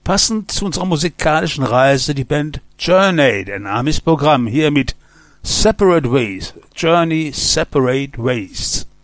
Passend zu unserer musikalischen Reise die Band Journey, der Name ist Programm, hier mit Separate Ways, Journey Separate Ways.